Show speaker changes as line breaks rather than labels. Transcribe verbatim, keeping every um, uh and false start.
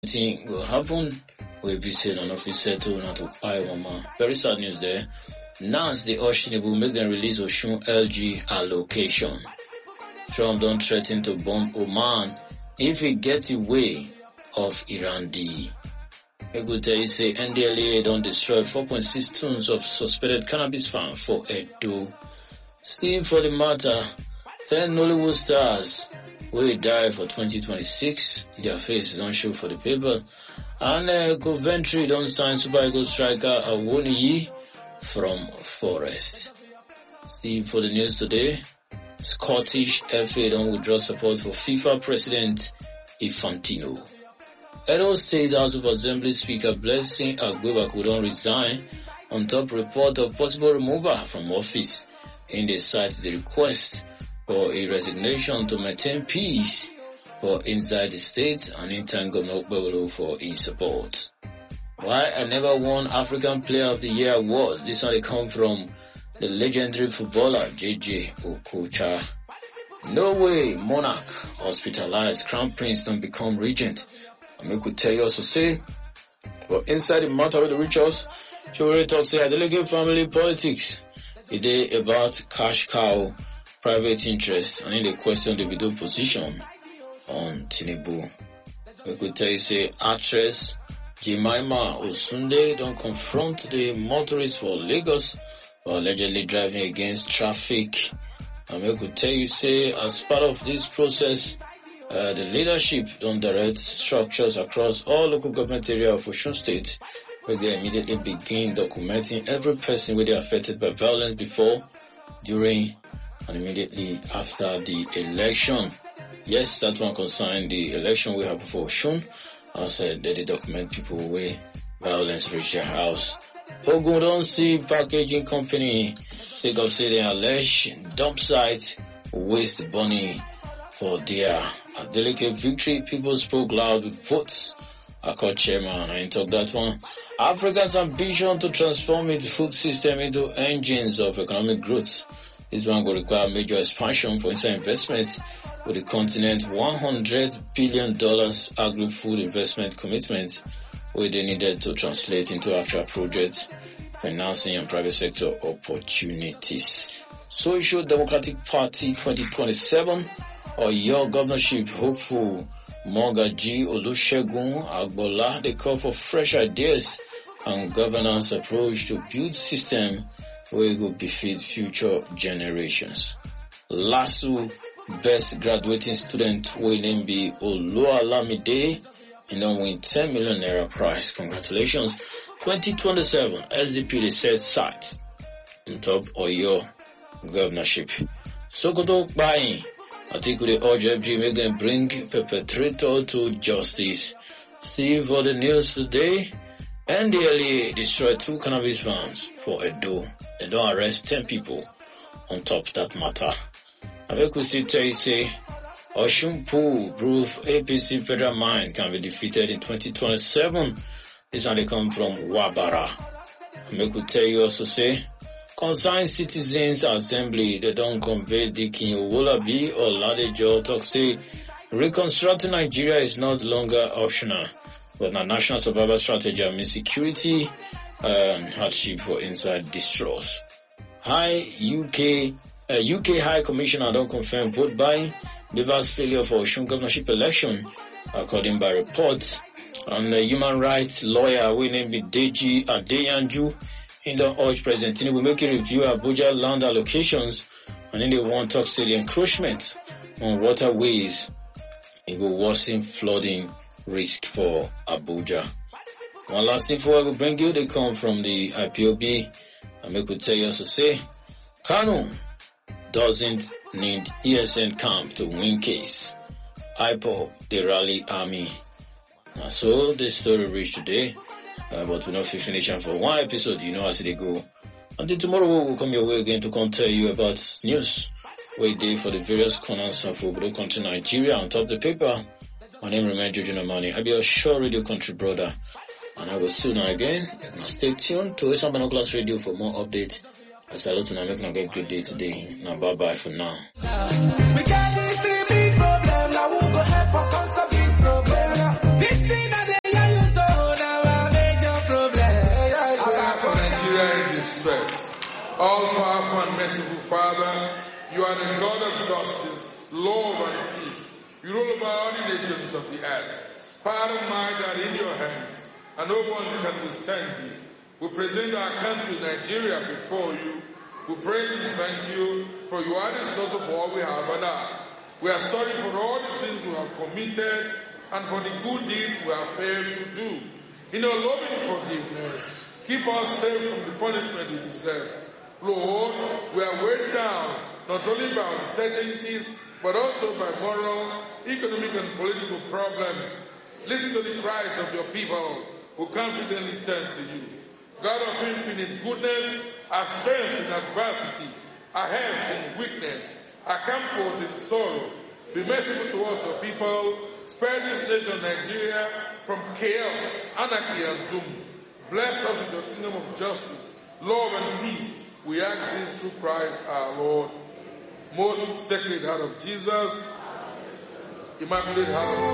Thing will happen. We'll be saying an officer to not to Iwama. Very sad news there. Nance the Oshinibu will make them release Oshun L G allocation. Trump don't threaten to bomb Oman if he gets away of Iran D. Egute say N D L E A don't destroy four point six tons of suspected cannabis farm for Edo. Still for the matter, ten Nollywood stars will die for twenty twenty-six. Their faces don't show for the paper. And uh, Coventry don't sign Super Eagles striker Awoniyi from Forest. Still for the news today, Scottish F A don't withdraw support for FIFA President Infantino. Edo State House of Assembly Speaker Blessing Agweba don't resign on top report of possible removal from office. In the cite the request for a resignation to maintain peace for inside the state and in-time Governor Okpebolo for his support. Why I never won African Player of the Year award? This one they come from the legendary footballer J J Okocha. No way Monarch hospitalized Crown Prince don't become regent. And we could tell you also say, but inside the matter of the rituals, she already talks say delegate family politics. A day about cash cow, private interest, and in the question the video position on Tinubu. We could tell you say actress Jemima Osunde don't confront the motorists for Lagos for allegedly driving against traffic. And we could tell you say as part of this process, uh, the leadership don't direct structures across all local government areas of Osun State, where they immediately begin documenting every person where they are affected by violence before, during, and immediately after the election. Yes, that one concerned the election we have before Osun. I said that they document people where violence reached their house. Ogun don't see packaging company take up say they allege dump site waste money for their delicate victory. People spoke loud with votes. I called chairman and talk that one. Africa's ambition to transform its food system into engines of economic growth. This one will require major expansion for inside investment with the continent one hundred billion dollars agri-food investment commitment where they needed to translate into actual projects, financing and private sector opportunities. Social Democratic Party twenty twenty-seven or your governorship hopeful Mogaji Olusegun Agbola, they call for fresh ideas and governance approach to build system where it will befit future generations. Lasso best graduating student will be Oluwalamide and don't win ten million naira prize. Congratulations. twenty twenty-seven S D P they set sight on top of your governorship. Sokoto buying. I think we urge F G make them bring perpetrator to justice. Steve for the news today. N D L E A destroyed two cannabis farms for Edo. They don't arrest ten people on top of that matter. I could still tell you say Oshunpu proof A P C federal mind can be defeated in twenty twenty-seven. This one they come from Wabara. I could tell you also say concerned citizens assembly, they don't convey Dikin Owolabi or Ladejo talk say reconstructing Nigeria is not longer optional, but a national survival strategy amid security and hardship for inside distrust. High U K, uh, U K High Commissioner don't confirm vote buying, Beaver's failure for Osun governorship election, according by reports. And the human rights lawyer, we name it Deji Adeyanju, in the urge President Tinubu will make a review of Abuja land allocations, and then they want to talk to the encroachment on waterways. It will worsen flooding risk for Abuja. One last thing before I will bring you, they come from the I P O B, and we could tell you also say, Kanu doesn't need E S N camp to win case. I P O B, the rally army. Now, so this story reached today. Uh, but we'll not finish them for one episode, you know as they go. Until tomorrow we'll come your way again to come tell you about news where they for the various corners of Obodo country Nigeria on top of the paper. My name remains Jojo Namani. I'll be a sure radio country brother. And I will see you now again. Now stay tuned to Esan Binoculars Radio for more updates. I salute and I make a good day today. Now bye bye for now. We got this big problem, now we'll go help us solve this problem. This thing
All-powerful and merciful Father, you are the God of justice, love, and peace. You rule over all the nations of the earth. Power and might are in your hands, and no one can withstand you. We present our country, Nigeria, before you. We praise and thank you, for you are the source of all we have and are. We are sorry for all the sins we have committed, and for the good deeds we have failed to do. In your loving forgiveness, keep us safe from the punishment we deserve. Lord, we are weighed down not only by uncertainties, but also by moral, economic, and political problems. Listen to the cries of your people who confidently turn to you. God of infinite goodness, our strength in adversity, our health in weakness, our comfort in sorrow, be merciful to us, your people. Spare this nation, Nigeria, from chaos, anarchy, and doom. Bless us with your kingdom of justice, love, and peace. We ask this through Christ our Lord. Most Sacred Heart of Jesus, Immaculate Heart of